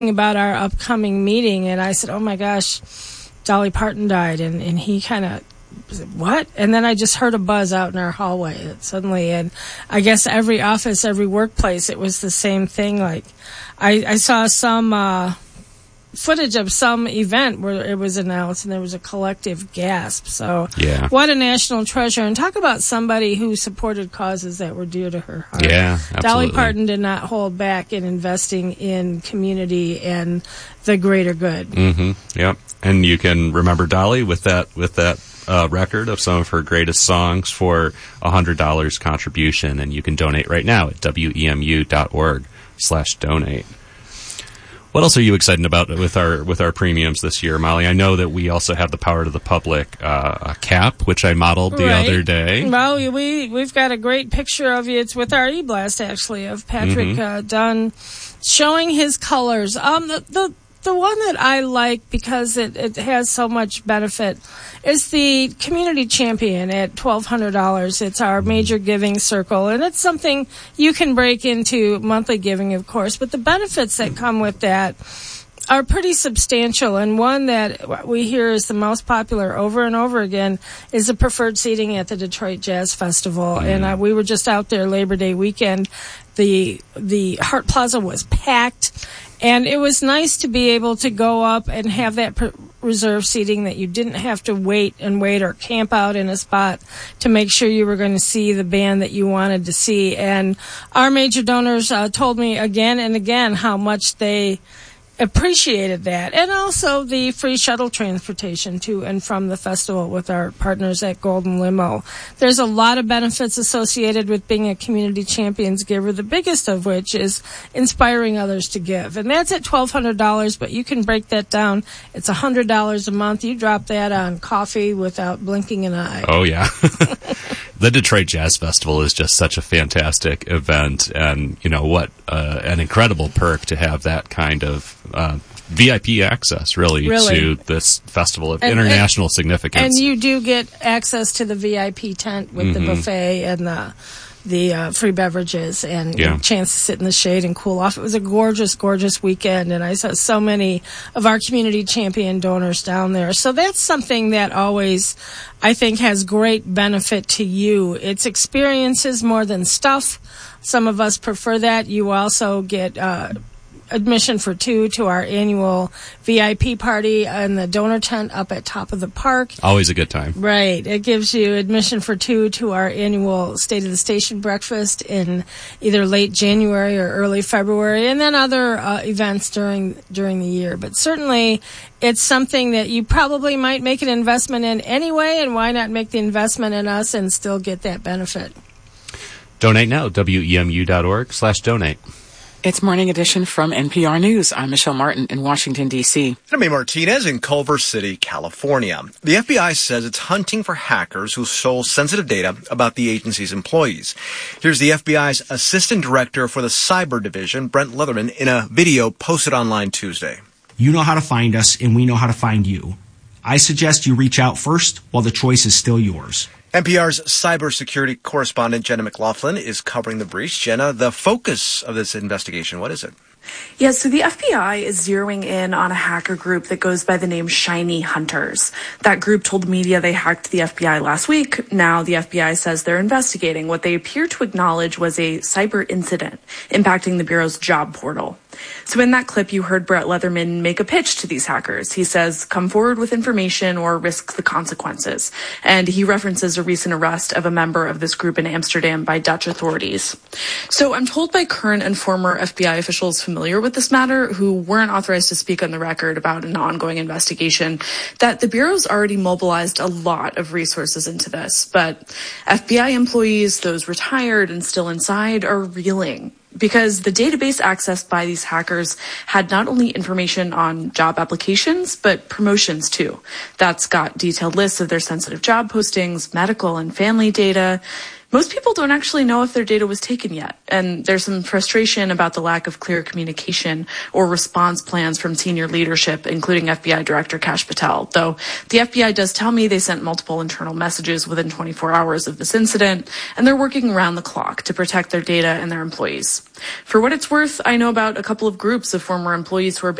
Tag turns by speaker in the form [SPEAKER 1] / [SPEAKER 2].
[SPEAKER 1] about our upcoming meeting, and I said, oh my gosh, Dolly Parton died, and he kind of said, what? And then I just heard a buzz out in our hallway suddenly, and I guess every office, every workplace, it was the same thing. Like I saw some footage of some event where it was announced and there was a collective gasp. So what a national treasure. And talk about somebody who supported causes that were dear to her heart.
[SPEAKER 2] Yeah, absolutely.
[SPEAKER 1] Dolly Parton did not hold back in investing in community and the greater good.
[SPEAKER 2] Mm-hmm. Yep. And you can remember Dolly with that record of some of her greatest songs for $100 contribution, and you can donate right now at wemu.org/donate. What else are you excited about with our premiums this year, Molly? I know that we also have the Power to the Public cap, which I modeled the other day.
[SPEAKER 1] Well, we've got a great picture of you. It's with our e-blast, actually, of Patrick Dunn showing his colors. The one that I like because it has so much benefit is the Community Champion at $1,200. It's our major giving circle, and it's something you can break into monthly giving, of course, but the benefits that come with that are pretty substantial, and one that we hear is the most popular over and over again is the preferred seating at the Detroit Jazz Festival. And we were just out there Labor Day weekend. The Hart Plaza was packed, and it was nice to be able to go up and have that reserve seating that you didn't have to wait or camp out in a spot to make sure you were going to see the band that you wanted to see. And our major donors told me again and again how much they appreciated that, and also the free shuttle transportation to and from the festival with our partners at Golden Limo. There's a lot of benefits associated with being a Community Champions giver, the biggest of which is inspiring others to give, and that's at $1,200, but you can break that down. It's $100 a month. You drop that on coffee without blinking an eye.
[SPEAKER 2] Oh, yeah. The Detroit Jazz Festival is just such a fantastic event, and what an incredible perk to have that kind of VIP access, really, to this festival of international significance.
[SPEAKER 1] And you do get access to the VIP tent with the buffet and the free beverages and a chance to sit in the shade and cool off. It was a gorgeous, gorgeous weekend, and I saw so many of our Community Champion donors down there. So that's something that always, I think, has great benefit to you. It's experiences more than stuff. Some of us prefer that. You also get admission for two to our annual VIP party in the donor tent up at Top of the Park.
[SPEAKER 2] Always a good time.
[SPEAKER 1] Right. It gives you admission for two to our annual State of the Station breakfast in either late January or early February, and then other events during the year. But certainly it's something that you probably might make an investment in anyway, and why not make the investment in us and still get that benefit?
[SPEAKER 2] Donate now, wemu.org/donate.
[SPEAKER 3] It's Morning Edition from NPR News. I'm Michelle Martin in Washington, D.C.
[SPEAKER 4] I'm Amy Martinez in Culver City, California. The FBI says it's hunting for hackers who stole sensitive data about the agency's employees. Here's the FBI's Assistant Director for the Cyber Division, Brent Leatherman, in a video posted online Tuesday.
[SPEAKER 5] You know how to find us, and we know how to find you. I suggest you reach out first while the choice is still yours.
[SPEAKER 4] NPR's cybersecurity correspondent Jenna McLaughlin is covering the breach. Jenna, the focus of this investigation, what is it?
[SPEAKER 6] Yeah, so the FBI is zeroing in on a hacker group that goes by the name Shiny Hunters. That group told the media they hacked the FBI last week. Now the FBI says they're investigating what they appear to acknowledge was a cyber incident impacting the Bureau's job portal. So in that clip, you heard Brett Leatherman make a pitch to these hackers. He says, come forward with information or risk the consequences. And he references a recent arrest of a member of this group in Amsterdam by Dutch authorities. So I'm told by current and former FBI officials familiar with this matter, who weren't authorized to speak on the record about an ongoing investigation, that the Bureau's already mobilized a lot of resources into this. But FBI employees, those retired and still inside, are reeling, because the database accessed by these hackers had not only information on job applications, but promotions too. That's got detailed lists of their sensitive job postings, medical and family data. Most people don't actually know if their data was taken yet, and there's some frustration about the lack of clear communication or response plans from senior leadership, including FBI Director Kash Patel, though the FBI does tell me they sent multiple internal messages within 24 hours of this incident, and they're working around the clock to protect their data and their employees. For what it's worth, I know about a couple of groups of former employees who are